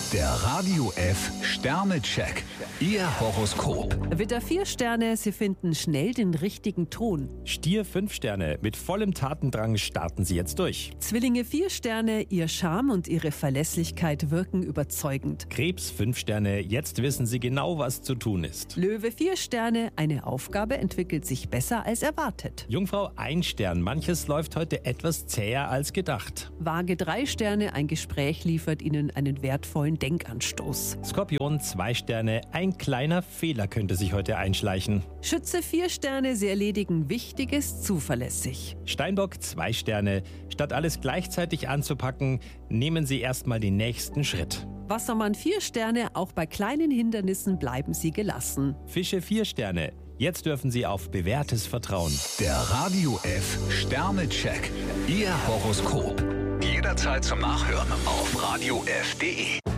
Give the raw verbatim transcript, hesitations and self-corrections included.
Der Radio F Sternecheck. Ihr Horoskop. Widder vier Sterne, Sie finden schnell den richtigen Ton. Stier fünf Sterne, mit vollem Tatendrang starten Sie jetzt durch. Zwillinge vier Sterne, Ihr Charme und Ihre Verlässlichkeit wirken überzeugend. Krebs fünf Sterne, jetzt wissen Sie genau, was zu tun ist. Löwe vier Sterne, eine Aufgabe entwickelt sich besser als erwartet. Jungfrau ein Stern, manches läuft heute etwas zäher als gedacht. Waage drei Sterne, ein Gespräch liefert Ihnen einen wertvollen Denkanstoß. Skorpion zwei Sterne, ein kleiner Fehler könnte sich heute einschleichen. Schütze vier Sterne, Sie erledigen Wichtiges zuverlässig. Steinbock zwei Sterne, statt alles gleichzeitig anzupacken, nehmen Sie erstmal den nächsten Schritt. Wassermann vier Sterne, auch bei kleinen Hindernissen bleiben Sie gelassen. Fische vier Sterne, jetzt dürfen Sie auf bewährtes vertrauen. Der Radio F Sternecheck. Ihr Horoskop. Jederzeit zum Nachhören auf radio f punkt de.